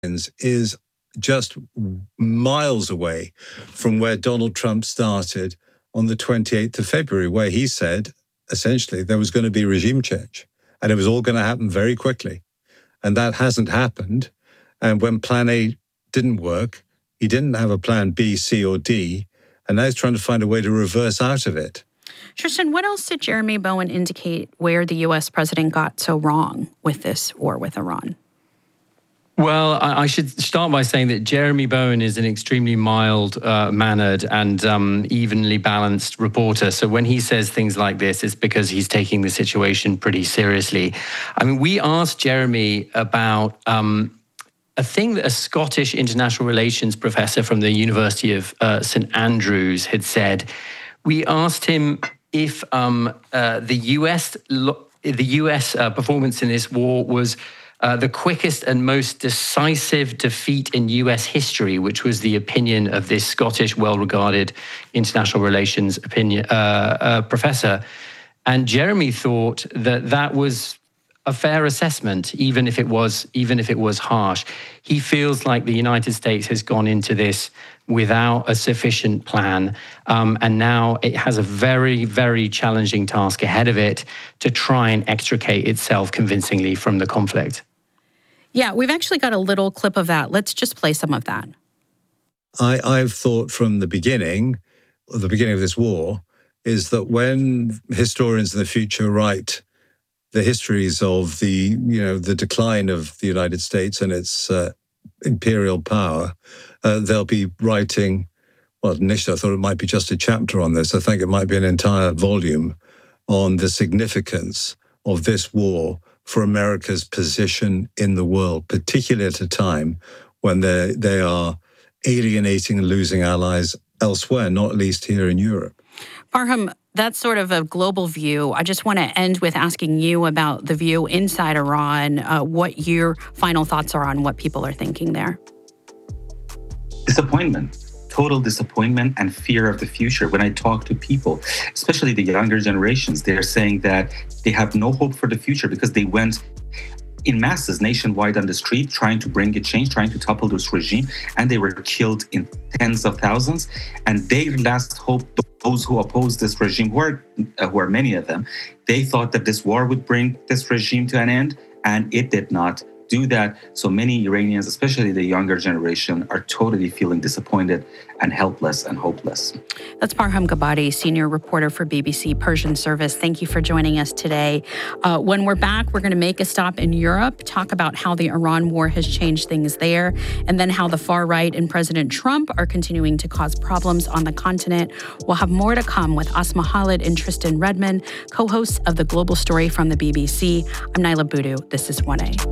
is just miles away from where Donald Trump started on the 28th of February, where he said, essentially, there was going to be regime change and it was all going to happen very quickly. And that hasn't happened. And when plan A didn't work, he didn't have a plan B, C, or D. And now he's trying to find a way to reverse out of it. Tristan, what else did Jeremy Bowen indicate where the U.S. president got so wrong with this war with Iran? Well, I should start by saying that Jeremy Bowen is an extremely mild-mannered and evenly balanced reporter. So when he says things like this, it's because he's taking the situation pretty seriously. I mean, we asked Jeremy about a thing that a Scottish international relations professor from the University of St Andrews had said. We asked him if the U.S. performance in this war was the quickest and most decisive defeat in U.S. history, which was the opinion of this Scottish, well-regarded international relations professor. And Jeremy thought that that was a fair assessment, even if it was harsh. He feels like the United States has gone into this without a sufficient plan, and now it has a very, very challenging task ahead of it to try and extricate itself convincingly from the conflict. Yeah, we've actually got a little clip of that. Let's just play some of that. I've thought from the beginning of this war, is that when historians in the future write the histories of the decline of the United States and its imperial power, they'll be writing, well, initially I thought it might be just a chapter on this. I think it might be an entire volume on the significance of this war for America's position in the world, particularly at a time when they are alienating and losing allies elsewhere, not least here in Europe. Parham, that's sort of a global view. I just want to end with asking you about the view inside Iran, what your final thoughts are on what people are thinking there. Disappointment. Total disappointment and fear of the future. When I talk to people, especially the younger generations, they're saying that they have no hope for the future because they went in masses nationwide on the street trying to bring a change, trying to topple this regime, and they were killed in tens of thousands. And their last hope, those who oppose this regime, who are many of them, they thought that this war would bring this regime to an end, and it did not do that. So many Iranians, especially the younger generation, are totally feeling disappointed and helpless and hopeless. That's Parham Gabati, senior reporter for BBC Persian Service. Thank you for joining us today. When we're back, we're going to make a stop in Europe, talk about how the Iran war has changed things there, and then how the far right and President Trump are continuing to cause problems on the continent. We'll have more to come with Asma Khalid and Tristan Redmond, co-hosts of The Global Story from the BBC. I'm Naila Boodoo. This is 1A.